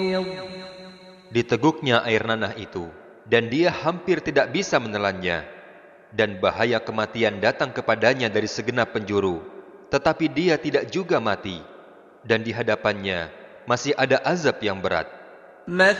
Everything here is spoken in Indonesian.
Diteguknya air nanah itu, dan dia hampir tidak bisa menelannya. Dan bahaya kematian datang kepadanya dari segenap penjuru, tetapi dia tidak juga mati. Dan di hadapannya masih ada azab yang berat.